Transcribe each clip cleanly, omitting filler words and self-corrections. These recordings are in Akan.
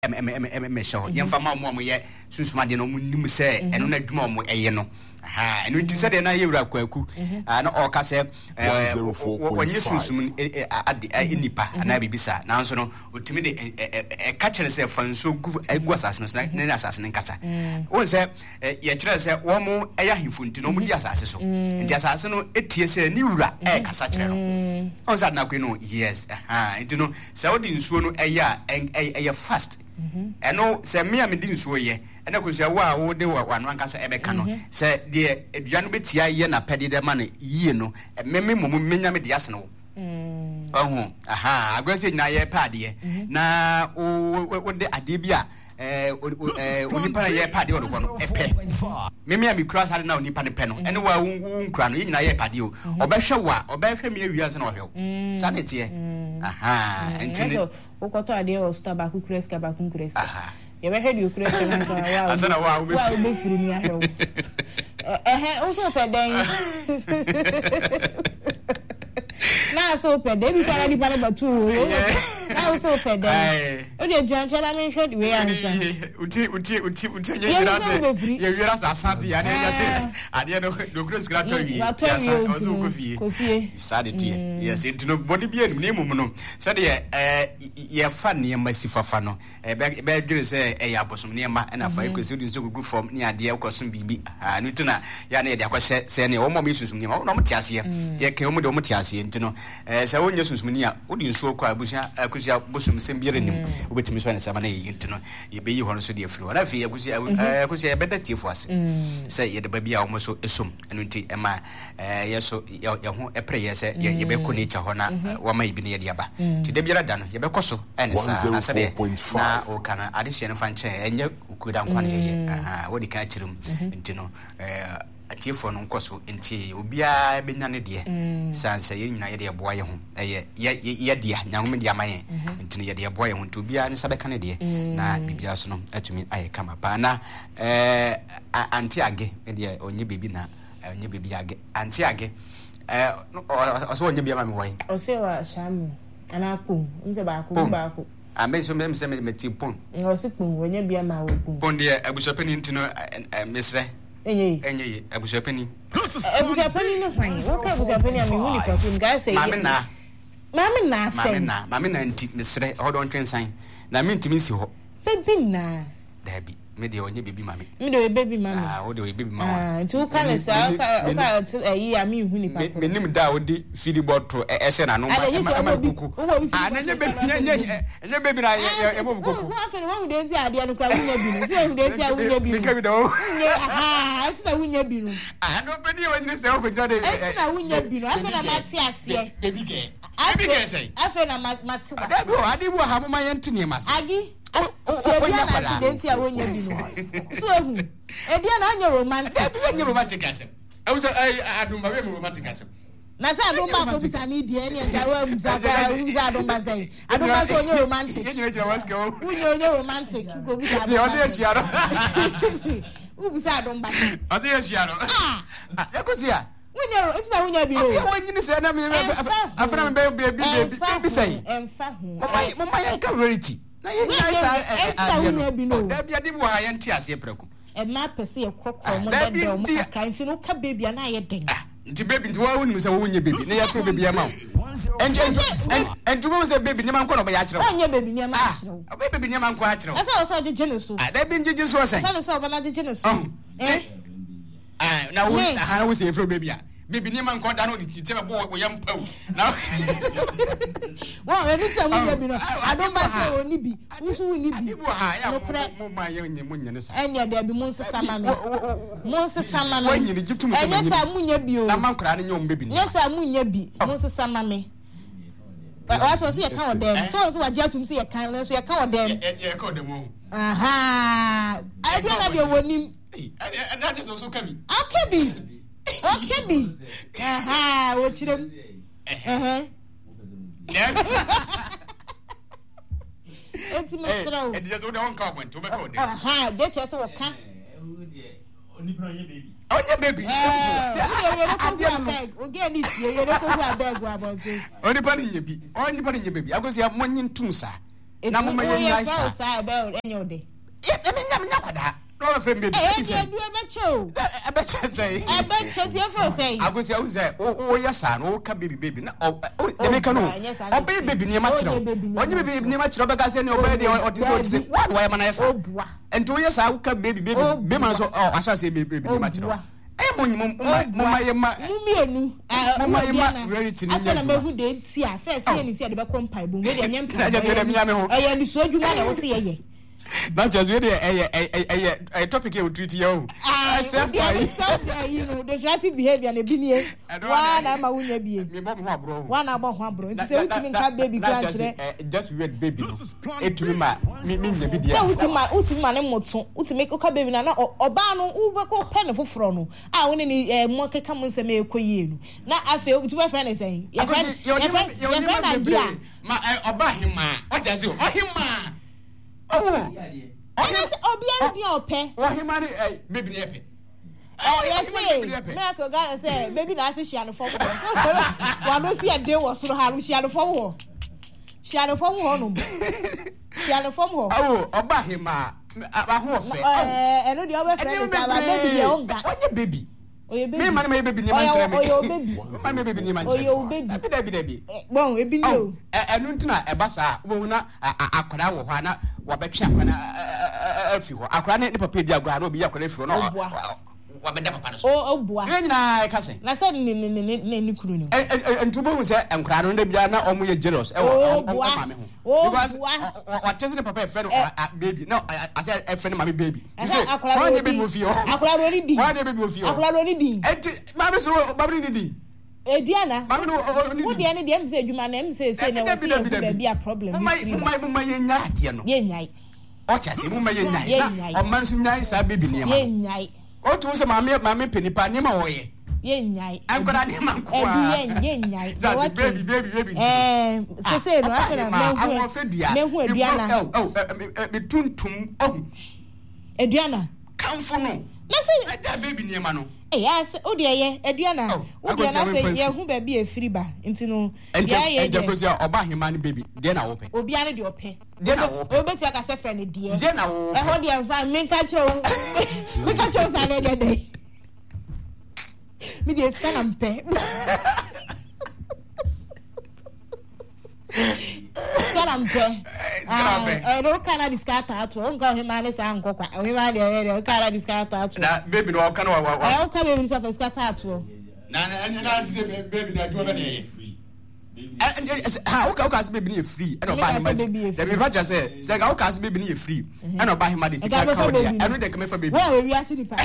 show yemfa ma mo ye susuma de no nim se eno na dwuma mo eye no aha eno nti se de na yewura kwaku na o ka se wonye susum enipa na bibisa nanso no otimi de ka kire se fanso gu asase no na asase nkasa won se ye kire se wo mo eya himfu nti no mo di asase so nti asase no etie se ni wura kasa kire no on sa na kwenu yes aha nti no se wo di nsuo no eya fast eno se me am di nsuo ye ena kusia wa wo de wanu ankasa ebeka no se de edua no betia ye na pede de ma no yie no meme momu menya me de ase no aha agwese nyina ye pade na wo de ade bia onipa ye pade odo no epe meme am kura sare na onipa ne pe no ene wa nkura no nyina ye pade o obehwe me awiase na ohwe sade tie aha entine ukoto ade o stabaku kreska baku kreska ye be head you kreska na wa asana wa be firi mi ahwe also peden na so peden bi para di para batu na so peden o de janchara me hwed we ansa uti ye wira sa asante ya na ya se ade no kreska to wi ya sa ozo kofie sade tie yes intino body bi enum ne mum no sade ye fa ne masifafa no be dwere se ya bosom ne ma na fa ekwesi di so gugu form ne ade ekosom bibi no tuna ya na ye de akwahye se ne wo mo mesusum ne ma no mo tiase ye kan mo de mo tiase ntino se wonye susum ne ya odi nsuo kwa akusia bosom sembiere nim obetimi so ne sama na ye ntino ye be yi hono so de afiri na fi akusia be da tiefo ase se ye de ba bia wo so esum eno nti ema ye so ye ho epre ye se ye be ko ni cha ho na wo ma ibi ne ye de aba ti de biara da no ye be koso ene sa na se de na o kana ade hye no fa nche enye ukuda nkwa ne ye aha wo di ka chirum ntino atiefo no nkoso ntie obia benya ne de sanse ye nyina ye de boa ye ho ye de nyahome de amaye ntino ye de boa ye ho nti obia ne sabe ka ne de na bibia so no atumi aye kama pa na anti age de onye bebi na onye bebi age anti age oso onye bia ma me wai o se wa shamu ana ku nje ba ku ame so me se me tipon o se ku onye bia ma wo ku pon de abusopeni ntino mesre enye abusopeni no fine wo ka abusopeni am hu ni perfume guys say mame na nti mesre hodon twensan na me ntimi si ho baby na dabi me de onye baby mame baby mame wo de baby mama nti wo ka na sa ka yi am hu ni perfume me nim da wo de feed bottle ehye na no ma kuku enye baby na e mo kuku wo afa wo de nti ade no kra wunya bi no so wo de nti wunya bi me ka bi do ati na wunya bi no no pe ni wanyine se wo ko jode ati na wunya bi no afa na mati ase baby ke say afa na mati wa ade bo ha mo ma yente ne mas agi onya na accident ya wonya bi no so ehu edia na anya romantic asem I was adumba we romantic asem na sa adumba ko bisa ni die ni nda wa muza adumba sai adumba so onye romantic ye waske o onye romantic go bisa ti o de chiaro u bisa adumba o de chiaro ya ko sia wunya bi no wonyi ni se na me afana me baby sai emfa hu mama ya ka reality na ye nyai wunya bi no da bia de bo ha ye nti ase preku e na pese ye kokko mo da de mo aka nti no ka baby na ye den nti baby nti wa woni me se wo wunya baby na ya fro baby ya ma and you say baby ni man ko no ba ya kire wo nya baby ni ma kire baby ni man ko a kire asa so je ne so da bi nje so sai na so ba na je ne so na wo ha wo se fro baby ya baby ni man ko da no ni ti be bo wo yam pau na wa ni se mu baby no adon ba se oni bi wusu ni bi ibu ha ya mo ma ye ni mo nyane sa enya da bi mo nsesa ma me wo nyini gitum so enya sa mu nya bi o na man kra ni nyom baby ni enya sa mu nya bi mo nsesa ma me wa so se ye kan odem so wa je atum se ye kan so ye kan odem ye kan odem o aha ai dia na bi wonim na de so kabi akabi okay bi aha wo chirem enti mesrawo e just o de on ka point o be ka o de aha de che so ka onye baby simple oge ni tie ye ko hu abeg wa bonse onye pa ni nye baby agosi monyin tum sa na mama ye nya sa sa be enyo de nya kwada no fe baby say do e be che say for say agosi awu say o ya sa no ka baby na o me ka no o baby ni ma kire onye baby ni ma kire o be ka say ni o be de o ti say one why man ya sa ento ya sa ka baby be man so o asa say baby ni ma kire mama reality ni nya na hu de ti a first year ni ti de be kompai bu we de nyam ta e ni so adwuma na wo se ye not just really a topic you treat you self you know the strategic behavior na bi nie wa na ma wunya bi me bo ho abro wa na bo ho abro nti se utimi nka baby grandchildren just wait baby etumi ma me nya bi dia utimi ma ne moto utimi ka baby na oba no u be ko pen foforo no a woni ni mo keka mo nsem ekoyi elu na afa utimi friend is saying your friend idea ma oba hima what does you hima Obiara di ope. O himani baby ni epe. Yes, Miracle God say baby na say she an form. Wa no see a day was so haru she an form. She an form ho no. She an form ho. Oh, oba hima aho ofe. Eno di oba friend say baby dey onga. Onye baby. Oye baby. Me man me baby ni man chere me. Oye baby. Man baby ni man chere. Oye baby. Baby. Bon, ebi ni o. Enu ntina eba sa wo na akwara wo ho na wabetwa akwana afi ho akwana ne papa di agwa na obi akwana afi ho na wabeda papa no so obua ye nyina ka se na se ni kuru ni entubo hu se enkra no bia na omo ye jealous e wo mama ho because what tell the papa friend baby no I said a friend mama baby you say why the baby wo fi ho akwana ro ni di why the baby wo fi ho akwana ro ni di mama so mama ni di Ediana mama no wo de ne de am say adwuma na am say na wo say be a problem mama ye nya ade no ye nyai o cha se mama ye nya na o man so nya sa baby ni ma ye nyai o tu se mama penipa ni ma wo ye ye nyai ankora ni ma ko ye nyai so baby se no akora me hu Ediana me tuntum Ediana kamfo no na say ada baby ni ma no yes o de ye Ediana o de na fe ye hu ba bi e free ba nti no ya jagosi oba hima ni baby de na wo pe obi ane de ope de na wo pe o beti aka se friend de de na wo e ho de enfa me ka cho sa na de mi de sta na mpe Skarampe. No kana discata atu. Onka himane sa nkokwa. Himane de kana discata atu. Na baby no kana wa. I onka baby so fa discata atu. Na say baby na adwo be na okay baby ni free and oba hima the me badja say ga okay baby ni free and oba hima de sika ka dia enu de keme fa baby where we asi nipa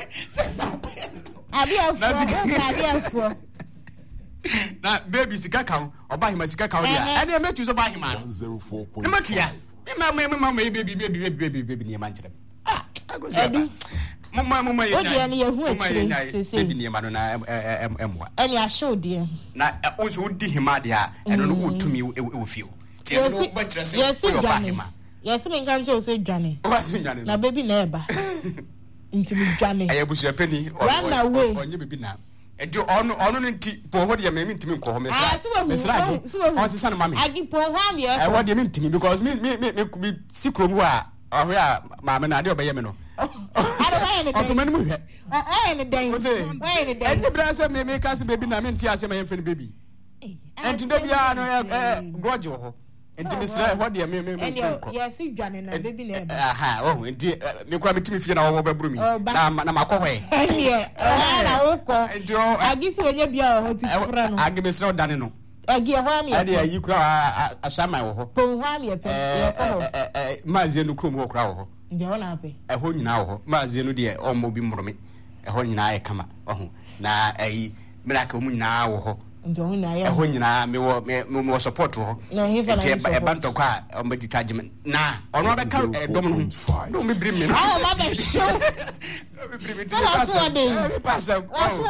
abi afo na baby sika ka oba hima sika ka dia and e metu so ba hima 104.5 e metia me baby ni ma nchire agozi mama ye odi ye hu akire baby ni ma no na emwa ani asho de na onso odi hima de a eno no wotumi e fio ti no ba kire se o ba hima yes me kan jo se dwane o ba se dwane na baby na eba ntimi dwane ayebusu apani onye baby na ejo ono nti po ho de me ntimi nko ho mesra on se sana mami agi po ho am ye I want them ntimi because me sikrom ho a ahwe a maame na de obeye me no otomani mu hwe ne den enye bra se me ka se baby na me nti ase ma yemfe ne baby enti de bia no goje ho enti mesra ho de me yes dwane na baby na eba aha enti me kwa metimi fie na wo baburu mi na makọ hwe enye na wo ko agi se onye bia ho ti fura no agi mesra dane no agi ho am ye ade ayi kura asama wo ho po ho am ye pe mazie no krom ho kura wo ho nje wona ape ho nyina wo ho mazie no de omo bi mrome ho nyina ye kama ho na ayi miracle mu nyina wo ho nje wona ye ho nyina me wo support ho e banto kwa omo dutwa gime na ono be ka dom no me brim me no ma be show me brim me passa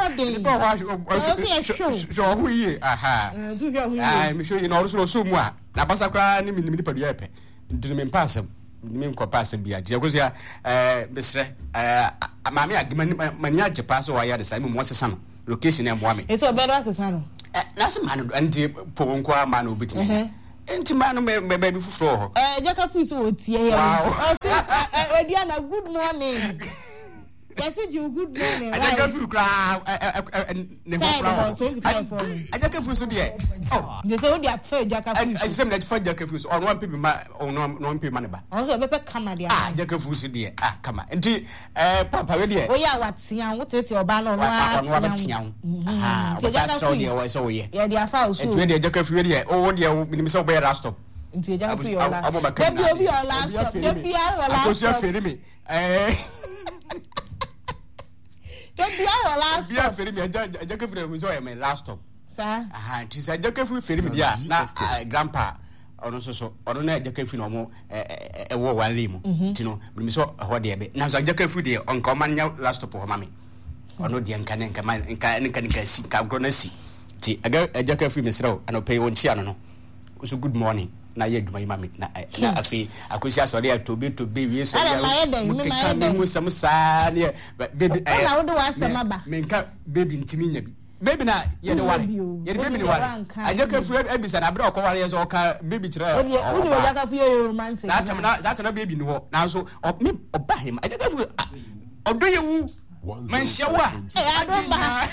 so hu yi aha me show yi no so mu a na basa kwa ni mi padu epe ndini me passa me nko passa bia je ko sia besre maami agima mani age passa wa ya de sai mo sesa no location e mo ame e so bedo asesa no na se man ndi po nko ama na obetimi Intima no baby fufro ho. Jaka fu so tie ya. Ediana good morning. Yes, you good morning. I jaka fu kra ne kra. I jaka fu so de. Oh, they say we dey afraid jaka fu. I say me for jaka fu so on one people ma on one people man ba. On so be kama dia. Jaka fu so de. Kama. Enti papa we de. O ya watia, wo tete oba no no atia. O sa tro de o so ye. Ya dia fa so. Enti we de jaka fu we de. O de minimum so be rastop. Nti jaka fu yo la. Debi obi yo la stop. Debi ya yo la. Akosia feri me. Debi ya yo la stop. Bia feri me jaka fu me so ya me last stop. Sa. Nti sa jaka fu feri me dia na grandpa ono so ono na jaka fu no mo wo wale mu. Nti no me so ho de be. Na so jaka fu de onka manya last stop ho mame. Ono de nka si ka gro na si. Ti jaka fu me sraw ano pay won chia no. So good morning. Na ye duma mami na afi akosi asori atobe we so ya me sam sa ne baby na wo do wasama ba menka baby ntimi nya bi baby na ye de ware ye de baby ni ware ajaka fu ebisa na bra okoware ye so ka baby kire wo de ajaka fu ye romance zata na baby ni ho na so me oba him ajaka fu odo ye wu man hyewa adoma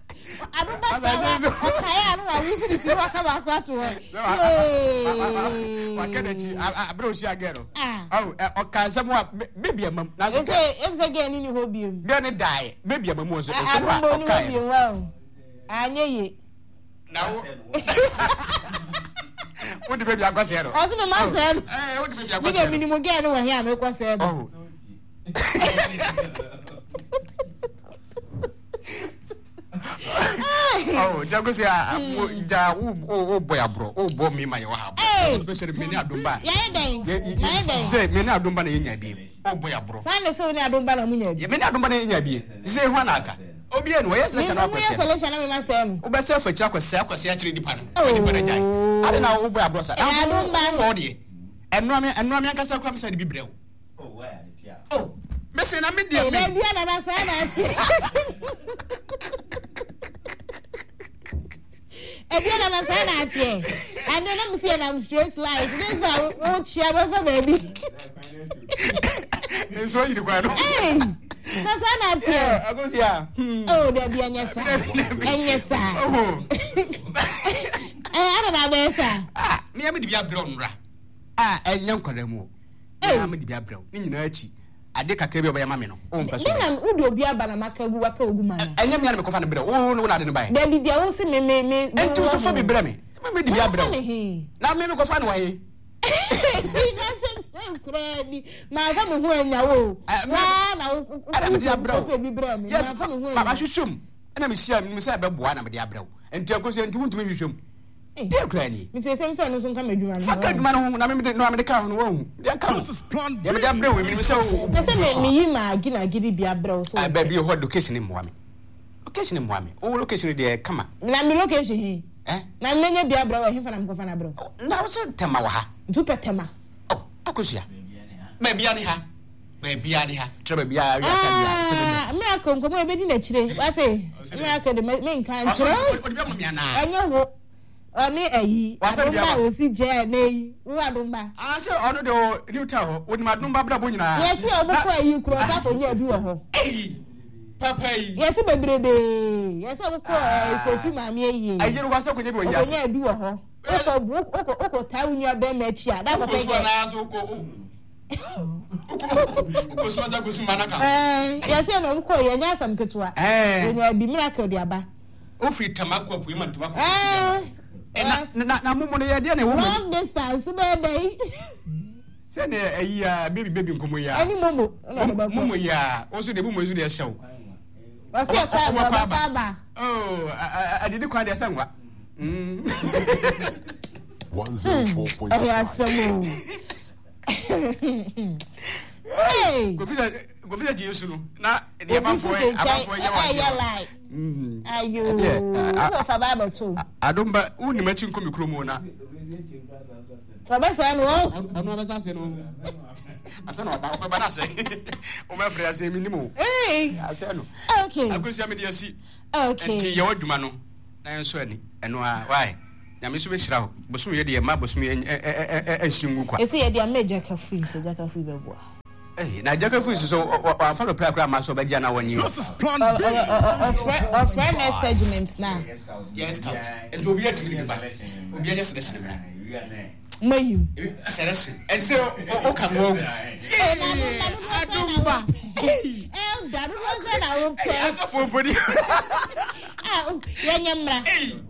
okay, I don't know. We see what come back to her. What can I bro she again? Oh, okay, someone baby mum. Now okay, if again in hobby. Then die. Baby mum was okay. Well. Anye. Now. What the baby I said? I was my master. What the baby I said? Minimum again over here make was said. Oh. Oh, Jagosia, ja boy abro, boy me my wa. Especially me na domba. Say me na domba na nya bi. Boy abro. Na so na domba na munya bi. Me na domba na nya bi. Say ho na aka. Obi en wo yes na chana kwese. Me selection na me ma sem. Wo be say fa kira kwese akire dipa no. Di pa na jai. Ade na wo boy abro sa. Na domba wo de. Enu ame akasa kwa me sa de bi brew. Oh, where the pia. Oh, me say na me dia me. Me dia na sa na ti. Ediana na say na tie. And then I'm saying I'm straight line. This is how chia for baby. It's what you do. Hey. Na say na tie. Agosia. Oh, there be anyesa. Anyesa. Oh. I don't know where sa. Me am di bia brown ra. Enyan kwalemu. Me am di bia brown. Ni nyina achi. Ade kakra bi obaya mame no o mpa so na udo obi aba na maka gu waka ogu ma enya me na me kofa ne bre wo na ade ne bai da bi dia wo se me enti so fa bi bre me di bia bre na me kofa ne wa ye ma ga me ho enya wo na ada me dia bre yes ma hwehwem na me hia me se be boa na me dia bre enti akoso enti huntumi hwehwem dia krani me se sem fa no so nka meduma no faka duma no na me de ka no wo dia ka dia me dia bre we me se wo me yi ma gina gidi bia bre so ba bi ho location mo ame o location de kama na me location he na me nya bia bre wo he fa na me ko fa na bre na wo se tema wa ha du petema oh akosia ba bia ni ha treba bia ya ka bia me akonko mo e be di na chire wate me akade me nkan chire o de be mo mia na anya wo oni eyi adumba o si je nei wo adumba se ono de new town oni madumba bra bo nyina yes e obo ko eyi kuro sa ko nya bi wo ho papa yi yes bebrebe yes obo ko kofi ma mi eyi ayi ro sa ko nya bi wo nya nya bi wo ho oko ta unya be ma chi ada ko pege na so ko uko smaza ko suma na ka yes e no ko ye nya sam ketua nya bi miracle di aba o free tamako apu man tamako na mumu ne yade na wo long distance baby se ne ayi baby nkomo ya ani mumu ya o so de mumu so de hyew o se ka ba oh adidi kwa de sanwa 104.5 ya samu hey Gofisa Jesu no na de abafo ya like ayo wo fa Bible too adomba uni machi nkomi kromo na Obasa no anu obasa se no asa no ba na se o ma frɛ ase minimo asa no okay akosia me de asi okay enti ye waduma no na enso ani eno a why na me so be hira ho bosom ye de ma bosom ye ehyimu kwa ese ye de major cafe so jaka free be boa na jaka free so wa follow prayer ma so be dia na woni This is plan B. A friend segment na yes scout and obi atimi be ba obi anya selection na mayu selection ese o kan wo adumba daru no na wo pe asa fo body yenya mra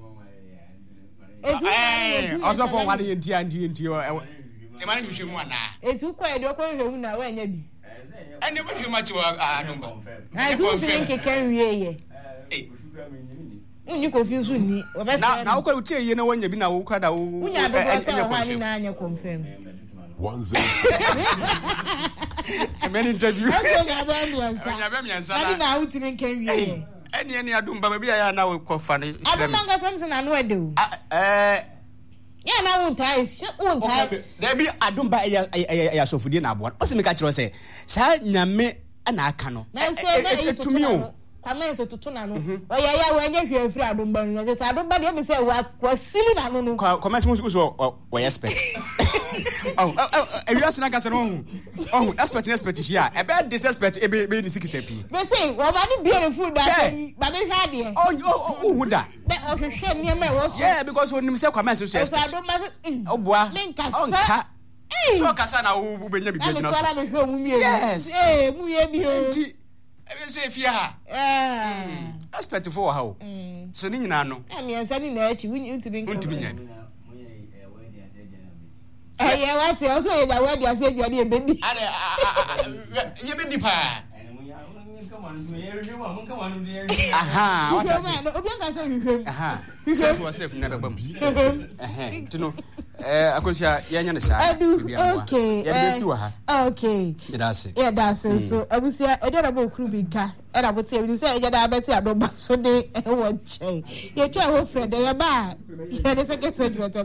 also for one enti o e ma nhwe mu ana etu kwa edo kwa nhwe mu na wa nya bi ene ko hwe ma chi wa adumba na du fin keke nwie ye unyi confuse ni obese na ukwa utie ye na wanya bi na ukwa da unya do ko se wa ni na anya confirm 10 many interview nya ba miansa na utimi nkan wie ene adumba ba bia ya na ko fa ni adumba nga samson na no ede o ya na untai da bi adumba ya sofudie na abo o se me ka kire se sa nyame na aka no etumi o kwamense tutu na no oya ya wa nya hwe afiri adumba no se adumba de me se wa sili na no kwamense mu so wa expert ewi asina ka se no expert here e be disrespect e be ni sikita pi me say wa ba ni beautiful da ba me hwa de hu da be o hwe ni me wo so yeah because onim se kwamense so expert oboa onka so kasa na wo benya bibia gina so yes mu ye bi o ebe se fie ha expert for how so ni nyina no ami ansa ni na achi untimi nya ya wati o so ye ja wadi ase bia de ebedi are ye bedi pa aha what is it obi anga se hwehwem aha self for self na bebam tino akosia yanya ne sa okay ya be si wa ha okay that's so abusia edera bo kru bi ka era bo te bi se eja da abeti adoba so de e wo che ye twa ho friend ya ba ye de se ke segment